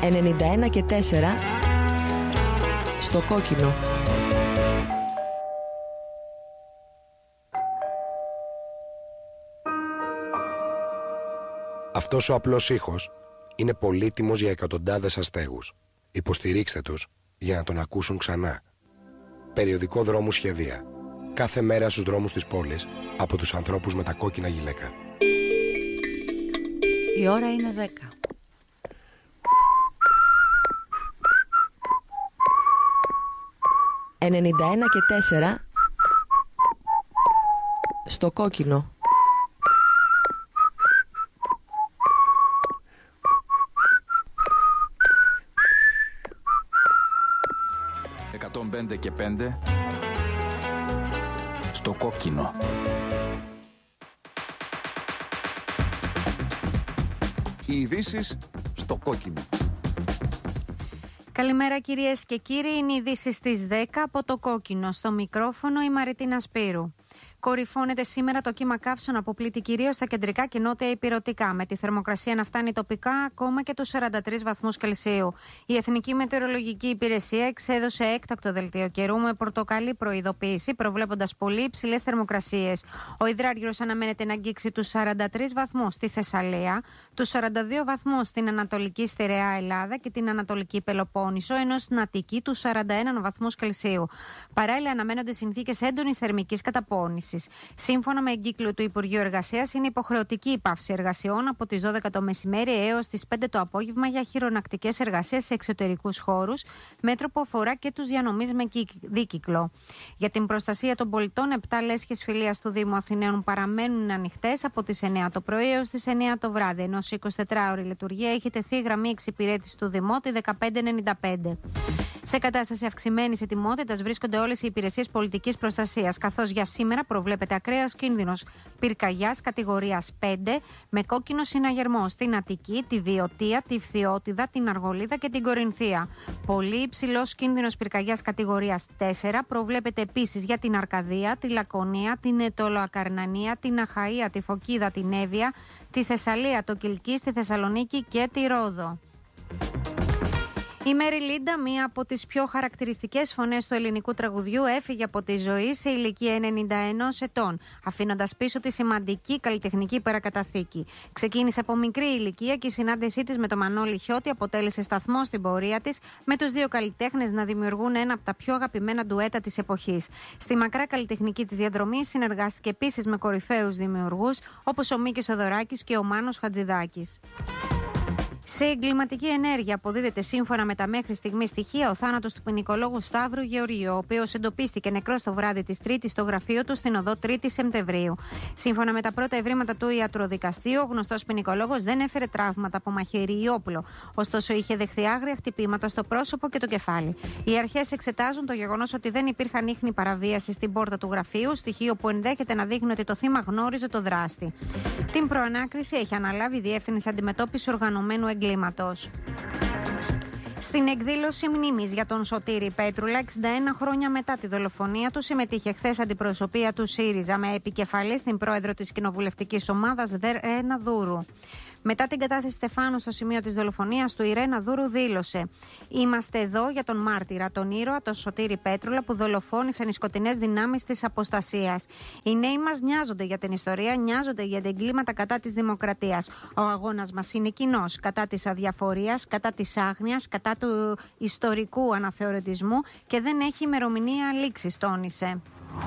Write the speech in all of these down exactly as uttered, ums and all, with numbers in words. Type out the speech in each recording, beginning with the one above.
ενενήντα ένα και τέσσερα στο κόκκινο. Αυτός ο απλός ήχος είναι πολύτιμος για εκατοντάδες αστέγους. Υποστηρίξτε τους για να τον ακούσουν ξανά. Περιοδικό δρόμου σχεδία. Κάθε μέρα στους δρόμους της πόλης από τους ανθρώπους με τα κόκκινα γυλαίκα. Η ώρα είναι δέκα. ενενήντα ένα και τέσσερα στο κόκκινο. εκατόν πέντε και πέντε στο κόκκινο. Οι ειδήσεις στο κόκκινο. Καλημέρα κυρίες και κύριοι, είναι οι ειδήσεις στις δέκα από το κόκκινο. Στο μικρόφωνο η Μαριτίνα Σπύρου. Κορυφώνεται σήμερα το κύμα καύσων που πλήττει κυρίως στα κεντρικά και νότια ηπειρωτικά, με τη θερμοκρασία να φτάνει τοπικά ακόμα και τους σαράντα τρεις βαθμούς Κελσίου. Η Εθνική Μετεωρολογική Υπηρεσία εξέδωσε έκτακτο δελτίο καιρού με πορτοκαλί προειδοποίηση, προβλέποντας πολύ υψηλές θερμοκρασίες. Ο υδράργυρος αναμένεται να αγγίξει τους σαράντα τρεις βαθμούς στη Θεσσαλία, τους σαράντα δύο βαθμούς στην Ανατολική Στερεά Ελλάδα και την Ανατολική Πελοπόννησο, ενώ στην Αττική τους σαράντα ένα βαθμούς Κελσίου. Παράλληλα, αναμένονται συνθήκες έντονης θερμικής καταπώνησης. Σύμφωνα με εγκύκλιο του Υπουργείου Εργασίας, είναι υποχρεωτική η πάυση εργασιών από τις δώδεκα το μεσημέρι έως τις πέντε το απόγευμα για χειρονακτικές εργασίες σε εξωτερικούς χώρους, μέτρο που αφορά και τους διανομής με δίκυκλο. Για την προστασία των πολιτών, επτά λέσχες φιλίας του Δήμου Αθηναίων παραμένουν ανοιχτές από τις εννιά το πρωί έως τις εννιά το βράδυ, ενώ σε εικοσιτετράωρη λειτουργία έχει τεθεί η γραμμή εξυπηρέτησης του Δημότη δεκαπέντε ενενήντα πέντε. Σε κατάσταση αυξημένης ετοιμότητας βρίσκονται όλες οι υπηρεσίες πολιτικής προστασίας, καθώς για σήμερα προβλέπεται ακραίος κίνδυνος πυρκαγιάς κατηγορίας πέντε με κόκκινο συναγερμό στην Αττική, τη Βιωτία, τη Φθιώτιδα, την Αργολίδα και την Κορινθία. Πολύ υψηλός κίνδυνος πυρκαγιάς κατηγορίας τέσσερα προβλέπεται επίσης για την Αρκαδία, τη Λακωνία, την Αιτωλοακαρνανία, την Αχαΐα, τη Φωκίδα, την Εύβοια, τη Θεσσαλία, το Κιλκί, τη Θεσσαλονίκη και τη Ρόδο. Η Μέρι Λίντα, μία από τις πιο χαρακτηριστικές φωνές του ελληνικού τραγουδιού, έφυγε από τη ζωή σε ηλικία ενενήντα ενός ετών, αφήνοντας πίσω τη σημαντική καλλιτεχνική παρακαταθήκη. Ξεκίνησε από μικρή ηλικία και η συνάντησή της με τον Μανώλη Χιώτη αποτέλεσε σταθμό στην πορεία της, με τους δύο καλλιτέχνες να δημιουργούν ένα από τα πιο αγαπημένα ντουέτα της εποχής. Στη μακρά καλλιτεχνική της διαδρομή συνεργάστηκε επίσης με κορυφαίους δημιουργούς όπως ο Μίκης Οδωράκης και ο Μάνος Χατζηδάκης. Σε εγκληματική ενέργεια αποδίδεται σύμφωνα με τα μέχρι στιγμή στοιχεία ο θάνατος του ποινικολόγου Σταύρου Γεωργίου, ο οποίος εντοπίστηκε νεκρός το βράδυ της Τρίτης στο γραφείο του στην οδό τρίτη Σεπτεμβρίου. Σύμφωνα με τα πρώτα ευρήματα του ιατροδικαστή, ο γνωστός ποινικολόγος δεν έφερε τραύματα από μαχαίρι ή όπλο. Ωστόσο, είχε δεχθεί άγρια χτυπήματα στο πρόσωπο και το κεφάλι. Οι αρχές εξετάζουν το γεγονός ότι δεν υπήρχαν ίχνη παραβίαση στην πόρτα του γραφείου, στοιχείο που ενδέχεται να δείχνει ότι το θύμα γνώριζε το δράστη. Την προανάκριση έχει αναλάβει η Διεύθυνση Αντιμετώπισης Οργανωμένου Εγκλήματος. Στην εκδήλωση μνήμης για τον Σωτήρη Πέτρουλα, εξήντα ένα χρόνια μετά τη δολοφονία του, συμμετείχε χθες αντιπροσωπεία του ΣΥΡΙΖΑ με επικεφαλή στην πρόεδρο της κοινοβουλευτικής ομάδας Ρένα Δούρου. Μετά την κατάθεση Στεφάνου στο σημείο της δολοφονίας του, η Ρένα Δούρου δήλωσε: «Είμαστε εδώ για τον μάρτυρα, τον ήρωα, τον Σωτήρη Πέτρουλα, που δολοφόνησαν οι σκοτεινές δυνάμεις της αποστασίας. Οι νέοι μας νοιάζονται για την ιστορία, νοιάζονται για τα εγκλήματα κατά της δημοκρατίας. Ο αγώνας μας είναι κοινός, κατά της αδιαφορίας, κατά της άγνοιας, κατά του ιστορικού αναθεωρητισμού και δεν έχει ημερομηνία λήξης», τόνισε.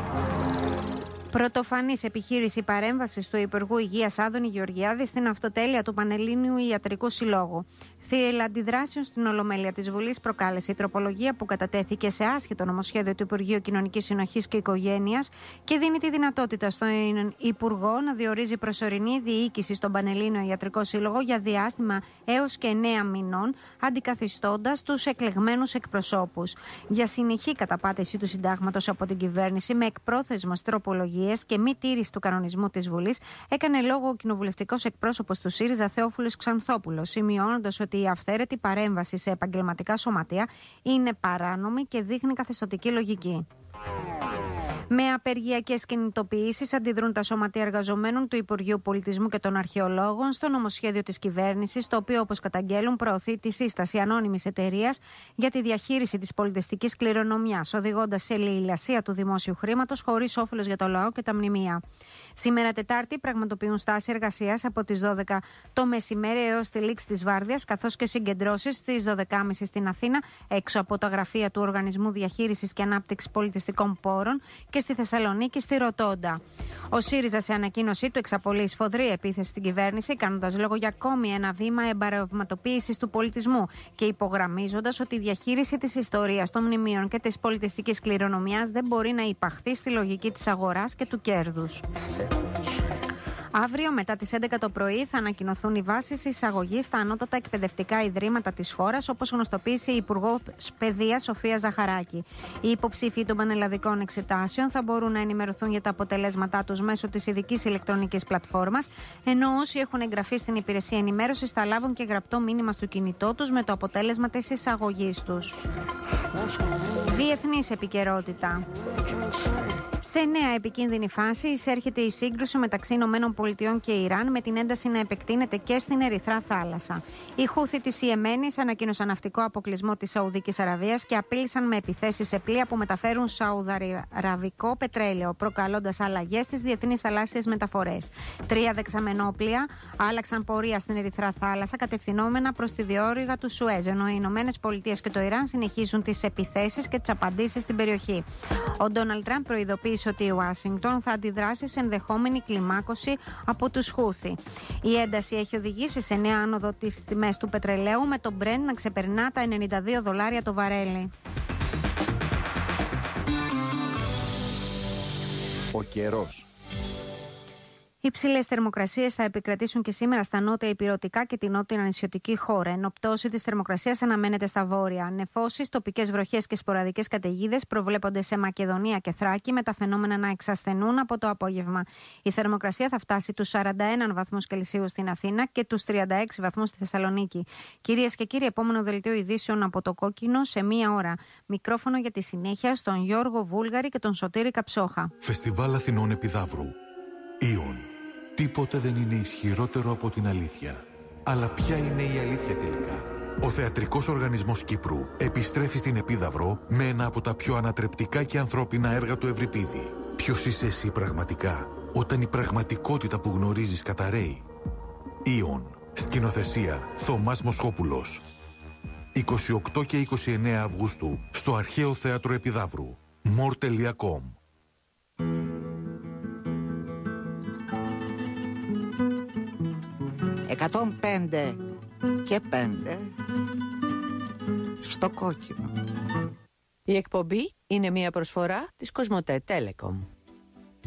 Πρωτοφανής επιχείρηση παρέμβασης του Υπουργού Υγείας Άδωνη Γεωργιάδη στην αυτοτέλεια του Πανελλήνιου Ιατρικού Συλλόγου. Θύελλα αντιδράσεων στην Ολομέλεια της Βουλής προκάλεσε η τροπολογία που κατατέθηκε σε άσχετο νομοσχέδιο του Υπουργείου Κοινωνικής Συνοχής και Οικογένειας και δίνει τη δυνατότητα στον Υπουργό να διορίζει προσωρινή διοίκηση στον Πανελλήνιο Ιατρικό Σύλλογο για διάστημα έως και εννέα μηνών, αντικαθιστώντας τους εκλεγμένους εκπροσώπους. Για συνεχή καταπάτηση του συντάγματος από την κυβέρνηση με εκπρόθεσμες τροπολογίες και μη τήρηση του κανονισμού της Βουλής, έκανε λόγο ο κοινοβουλευτικός εκπρόσωπος του ΣΥΡΙΖΑ Θεόφιλος Ξανθόπουλος, σημειώνοντας ότι η αυθαίρετη παρέμβαση σε επαγγελματικά σωματεία είναι παράνομη και δείχνει καθεστωτική λογική. Με απεργιακές κινητοποιήσεις αντιδρούν τα σωματεία εργαζομένων του Υπουργείου Πολιτισμού και των Αρχαιολόγων στο νομοσχέδιο της κυβέρνησης, το οποίο, όπως καταγγέλουν, προωθεί τη σύσταση ανώνυμης εταιρείας για τη διαχείριση της πολιτιστικής κληρονομιάς, οδηγώντας σε λαιλασία του δημόσιου χρήματος χωρίς όφελος για το λαό και τα μνημεία. Σήμερα Τετάρτη πραγματοποιούν στάση εργασίας από τις δώδεκα το μεσημέρι έως τη λήξη της βάρδιας, καθώς και συγκεντρώσεις στις δώδεκα και μισή στην Αθήνα, έξω από τα γραφεία του Οργανισμού Διαχείρισης και Ανάπτυξης Πολιτιστικών Πόρων, και στη Θεσσαλονίκη στη Ροτόντα. Ο ΣΥΡΙΖΑ σε ανακοίνωσή του εξαπολύει σφοδρή επίθεση στην κυβέρνηση, κάνοντας λόγο για ακόμη ένα βήμα εμπαρευματοποίησης του πολιτισμού και υπογραμμίζοντας ότι η διαχείριση της ιστορίας, των μνημείων και της πολιτιστικής κληρονομιάς δεν μπορεί να υπαχθεί στη λογική της αγοράς και του κέρδους. Αύριο μετά τις έντεκα το πρωί θα ανακοινωθούν οι βάσεις εισαγωγής στα ανώτατα εκπαιδευτικά ιδρύματα της χώρας, όπως γνωστοποίησε η Υπουργός Παιδείας Σοφία Ζαχαράκη. Οι υποψήφοι των πανελλαδικών εξετάσεων θα μπορούν να ενημερωθούν για τα αποτελέσματά τους μέσω της ειδικής ηλεκτρονικής πλατφόρμας, ενώ όσοι έχουν εγγραφεί στην υπηρεσία ενημέρωσης θα λάβουν και γραπτό μήνυμα στο κινητό τους με το αποτέλεσμα της εισαγωγής τους. Διεθνής επικαιρότητα. Σε νέα επικίνδυνη φάση εισέρχεται η σύγκρουση μεταξύ ΗΠΑ και Ιράν, με την ένταση να επεκτείνεται και στην Ερυθρά θάλασσα. Οι Χούθι της Ιεμένης ανακοίνωσαν ναυτικό αποκλεισμό της Σαουδικής Αραβίας και απείλησαν με επιθέσεις σε πλοία που μεταφέρουν σαουδαραβικό πετρέλαιο, προκαλώντας αλλαγές στις διεθνείς θαλάσσιες μεταφορές. Τρία δεξαμενόπλοια άλλαξαν πορεία στην Ερυθρά θάλασσα κατευθυνόμενα προς τη διόρυγα του Σουέζ, ενώ οι Ηνωμένες Πολιτείες και το Ιράν συνεχίζουν τις επιθέσεις και τις απαντήσεις στην περιοχή. Ο Ντόναλντ Τραμπ προειδοποίησε ότι η Ουάσιγκτον θα αντιδράσει σε ενδεχόμενη κλιμάκωση από τους Χούθι. Η ένταση έχει οδηγήσει σε νέα άνοδο τις τιμές του πετρελαίου, με το Brent να ξεπερνά τα ενενήντα δύο δολάρια το βαρέλι. Ο καιρός. Υψηλές θερμοκρασίες θα επικρατήσουν και σήμερα στα νότια ηπειρωτικά και την νότια νησιωτική χώρα, ενώ πτώση της θερμοκρασίας αναμένεται στα βόρεια. Νεφώσεις, τοπικές βροχές και σποραδικές καταιγίδες προβλέπονται σε Μακεδονία και Θράκη, με τα φαινόμενα να εξασθενούν από το απόγευμα. Η θερμοκρασία θα φτάσει τους σαράντα ένα βαθμούς Κελσίου στην Αθήνα και τους τριάντα έξι βαθμούς στη Θεσσαλονίκη. Κυρίες και κύριοι, επόμενο δελτίο ειδήσεων από το Κόκκινο σε μία ώρα. Μικρόφωνο για τη συνέχεια στον Γιώργο Βούλγαρη και τον Σωτήρη Καψόχα. Φεστιβάλ Αθηνών Επιδαύρου. Ήον. Τίποτε δεν είναι ισχυρότερο από την αλήθεια. Αλλά ποια είναι η αλήθεια τελικά? Ο Θεατρικός Οργανισμός Κύπρου επιστρέφει στην Επίδαυρο με ένα από τα πιο ανατρεπτικά και ανθρώπινα έργα του Ευρυπίδη. Ποιος είσαι εσύ πραγματικά, όταν η πραγματικότητα που γνωρίζεις καταρρέει? Ήον. Σκηνοθεσία Θωμάς Μοσχόπουλος. είκοσι οκτώ και είκοσι εννέα Αυγούστου στο Αρχαίο Θέατρο Επιδαύρου. μορ τελεία κομ. εκατόν πέντε και πέντε στο Κόκκινο. Η εκπομπή είναι μια προσφορά της Κοσμοτέ Telecom.